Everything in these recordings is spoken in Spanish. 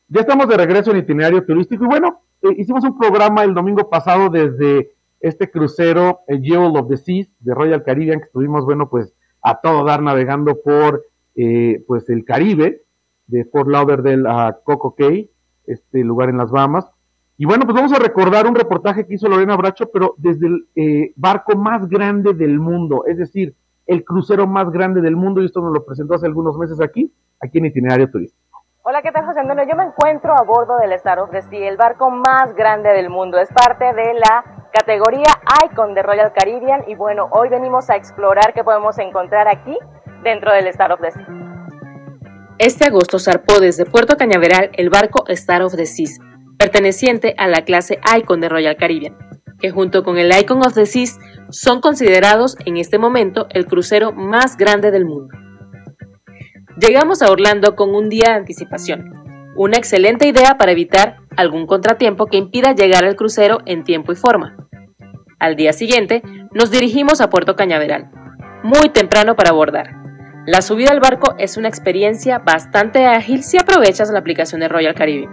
Ya estamos de regreso en Itinerario Turístico y bueno, hicimos un programa el domingo pasado desde este crucero, el Jewel of the Seas de Royal Caribbean, que estuvimos, bueno, pues a todo dar navegando por pues el Caribe, de Fort Lauderdale a Coco Cay, este lugar en las Bahamas. Y bueno, pues vamos a recordar un reportaje que hizo Lorena Bracho, pero desde el barco más grande del mundo, es decir, el crucero más grande del mundo, y esto nos lo presentó hace algunos meses aquí en Itinerario Turístico. Hola, ¿qué tal, José Antonio? Yo me encuentro a bordo del Star of the Sea, el barco más grande del mundo. Es parte de la categoría Icon de Royal Caribbean y bueno, hoy venimos a explorar qué podemos encontrar aquí dentro del Star of the Sea. Este agosto zarpó desde Puerto Cañaveral el barco Star of the Seas, perteneciente a la clase Icon de Royal Caribbean, que junto con el Icon of the Seas son considerados en este momento el crucero más grande del mundo. Llegamos a Orlando con un día de anticipación, una excelente idea para evitar algún contratiempo que impida llegar al crucero en tiempo y forma. Al día siguiente, nos dirigimos a Puerto Cañaveral, muy temprano para abordar. La subida al barco es una experiencia bastante ágil si aprovechas la aplicación de Royal Caribbean.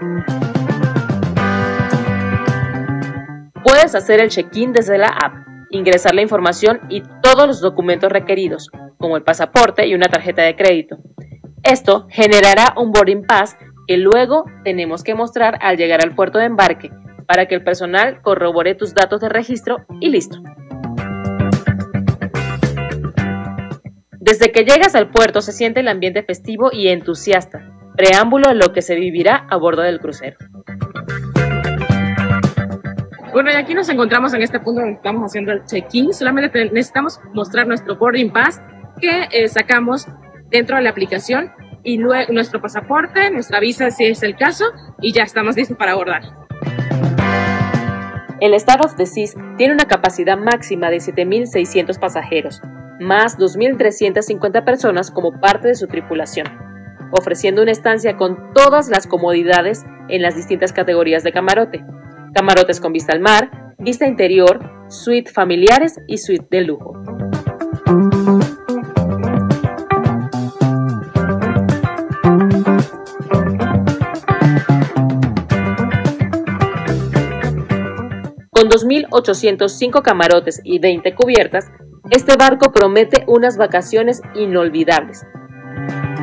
Puedes hacer el check-in desde la app, ingresar la información y todos los documentos requeridos, como el pasaporte y una tarjeta de crédito. Esto generará un boarding pass que luego tenemos que mostrar al llegar al puerto de embarque para que el personal corrobore tus datos de registro y listo. Desde que llegas al puerto se siente el ambiente festivo y entusiasta, preámbulo a lo que se vivirá a bordo del crucero. Bueno, y aquí nos encontramos en este punto donde estamos haciendo el check-in. Solamente necesitamos mostrar nuestro boarding pass que sacamos dentro de la aplicación y luego nuestro pasaporte, nuestra visa si es el caso y ya estamos listos para abordar. El Star of the Seas tiene una capacidad máxima de 7.600 pasajeros, más 2.350 personas como parte de su tripulación, ofreciendo una estancia con todas las comodidades en las distintas categorías de camarote. Camarotes con vista al mar, vista interior, suite familiares y suite de lujo. Con 2.805 camarotes y 20 cubiertas, este barco promete unas vacaciones inolvidables.